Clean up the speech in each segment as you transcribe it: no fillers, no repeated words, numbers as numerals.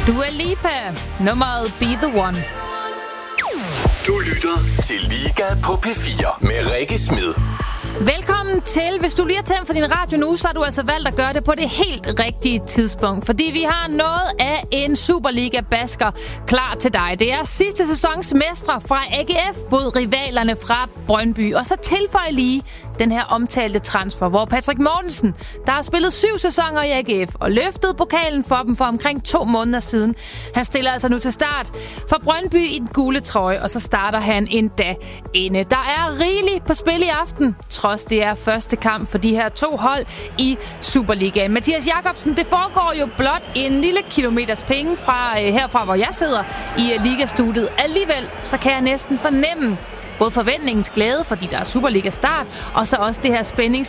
Dua Lipa, nummeret Be The One. Du lytter til Liga på P4 med Rikke Smed. Velkommen til. Hvis du lige har tændt for din radio nu, så har du altså valgt at gøre det på det helt rigtige tidspunkt. Fordi vi har noget af en Superliga-basker klar til dig. Det er sidste sæsons mestre fra AGF mod rivalerne fra Brøndby. Og så tilføj lige den her omtalte transfer, hvor Patrick Mortensen, der har spillet 7 sæsoner i AGF og løftede pokalen for dem for omkring 2 måneder siden. Han stiller altså nu til start for Brøndby i den gule trøje, og så starter han endda inde. Der er rigeligt på spil i aften, trods det er første kamp for de her 2 hold i Superligaen. Mathias Jacobsen, det foregår jo blot en lille kilometers penge fra herfra, hvor jeg sidder i ligastudiet. Alligevel så kan jeg næsten fornemme både forventningens glæde, fordi der er Superliga-start, og så også det her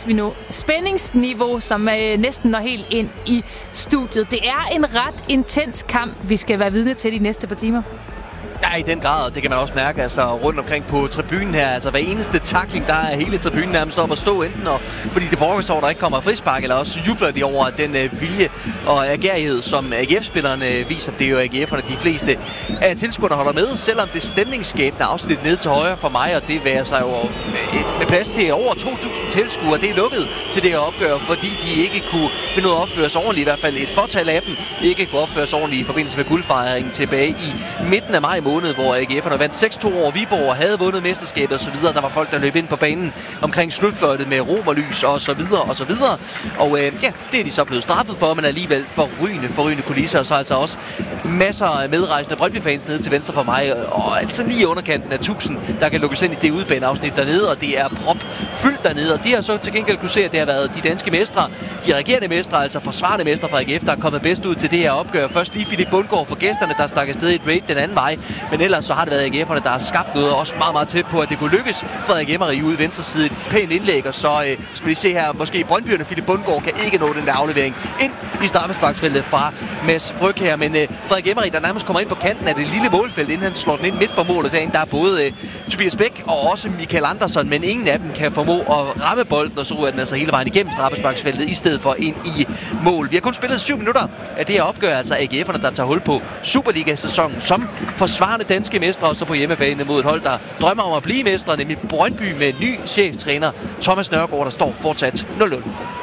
spændingsniveau, som næsten når helt ind i studiet. Det er en ret intens kamp, vi skal være vidne til de næste par timer. Ja, i den grad. Det kan man også mærke rundt omkring på tribunen her. Altså hver eneste tackling, der er hele tribunen nærmest op at stå, enten fordi det brokkes over, der ikke kommer frispark, eller også jubler de over den vilje og agerighed, som AGF-spillerne viser. Det er jo AGF'erne, de fleste af tilskuerne holder med, selvom det stemningsskabende afsnit ned til højre for mig, og det værer sig jo med plads til over 2.000 tilskuere. Det er lukket til det her opgør, fordi de ikke kunne finde ud af at opføre sig ordentligt. I hvert fald et fortal af dem ikke kunne opføre sig ordentligt i forbindelse med guldfejringen tilbage i midten af maj måned, hvor AGF'erne vandt 6-2 over Viborg og havde vundet mesterskabet og så videre. Der var folk, der løb ind på banen omkring slutfløjtet med romerlys og så videre og så videre. Og det er de så blevet straffet for, men alligevel forrygende kulisser, og så altså også masser af medrejsende Brøndby-fans nede til venstre for mig, og altså lige underkanten af 1000, der kan lukkes ind i det udbaneafsnit dernede, og det er propfyldt dernede, og de har så til gengæld kunne se, at det har været de danske mestre, de regerende mestre, altså forsvarende mestre fra AGF, der er kommet bedst ud til det her opgør. Først lige Philip Bundgaard for gæsterne, der stak afsted i et raid den anden vej, men ellers så har det været AGF'erne, der har skabt noget, og også meget, meget tæt på, at det kunne lykkes for AGF at rive ud i venstre side. Et pænt indlæg, og så skulle vi se her, måske Brøndbyerne, Philip Bundgaard kan ikke nå den der aflevering ind i straffesparksfeltet fra Mads Fryg her, men Frederik Emmery, der nærmest kommer ind på kanten af det lille målfelt, inden han slår den ind midt for målet. Derinde, der er både Tobias Bæk og også Michael Andersson, men ingen af dem kan formå at ramme bolden, og så ryger den altså hele vejen igennem straffesparksfeltet, i stedet for ind i mål. Vi har kun spillet 7 minutter af det her opgør, altså AGF'erne, der tager hul på Superliga-sæsonen som forsvarende danske mestre, og så på hjemmebane mod et hold, der drømmer om at blive mestre, nemlig Brøndby med ny cheftræner Thomas Nørgaard, der står fortsat 0-0.